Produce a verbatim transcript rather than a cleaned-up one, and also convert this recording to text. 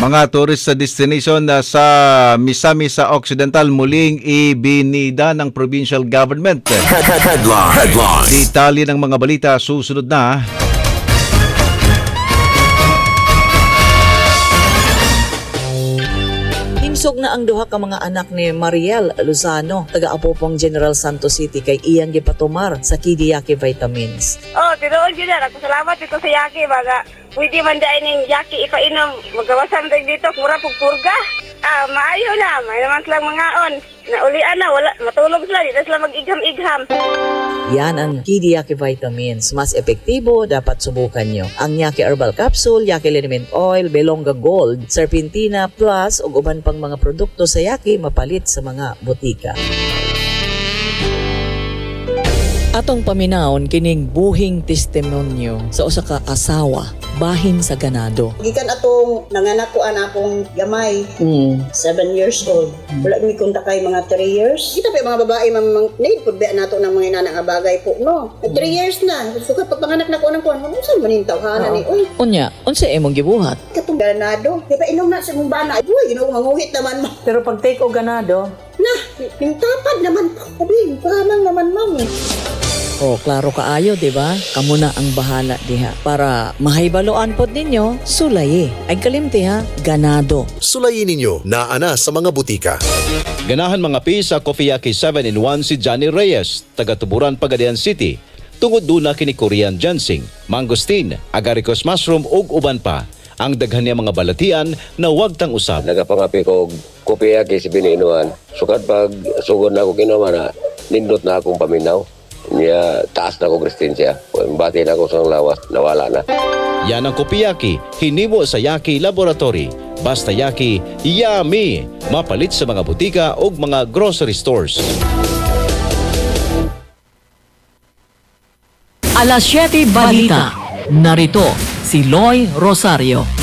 Mga tourist sa destination na sa Misamis sa Occidental muling ibinida ng provincial government. Headline. Headline. Detalye ng mga balita susunod na. Himsog na ang duha ka mga anak ni Mariel Lozano, taga-Apopong General Santos City kay iyang gipatumar sa Kidiyaki Vitamins. Oh, tinuod yun na. Salamat ito sa Yaki. Baga, pwede man dahil ng Yaki ipainom. Magawasan tayo dito, kura pagpurga. Ah, maayo na. May naman silang mga on. Naulian na, wala. Matulog sila. Dito sila mag-igham-igham. Yan ang Kidiyaki Vitamins. Mas epektibo, dapat subukan nyo. Ang Yaki Herbal Capsule, Yaki Liniment Oil, Belonga Gold, Serpentina Plus, ug uban pang mga produkto sa Yaki mapalit sa mga butika. Atong paminawon kining buhing testimonyo sa usa ka asawa bahin sa ganado. Gikan atong nanganak ko an akong gamay, Mm. seven years old. Wala mi kunta kay mga three years. Kita pa mga babae mamang need pud ba nato ng mga inana nga bagay po no. three years na. Sukat pagpanganak na ko anang kuan, unsa man ning tawhana ni oy. Unya, unsa imong gibuhat? Katong ganado. Di ba inom na sa mong bana. Buhay Ginoo manguhit naman mo. Pero pag take o ganado, Na, ning tapad naman po. Sabi, pahamang naman ma'am. oh, klaro kaayo, di ba? Kamo na ang bahala diha. Para mahibaloan pod ninyo, sulayi. Ay kalimti ha, ganado. Sulayin ninyo na ana sa mga butika. Ganahan mga pi sa Coffeeyaki seven in one si Johnny Reyes, taga Tuburan, Pagadian City. Tungod duna kini Korean ginseng, mangosteen, agaricus mushroom ug uban pa. Ang daghan niya mga balatian na wag tang usab. Nagapangapi ko Coffeeyaki si biniinuan. Sukad pag sugod na ako kinuha na nindot na akong paminaw. Niya taas na ako Kristensya. Bati na ako sa lawas, nawala na. Yan ang Coffeeyaki, hinimo sa Yaki Laboratory. Basta Yaki, yummy! Mapalit sa mga butika o mga grocery stores. Alas siyete Balita. Narito si Loy Rosario.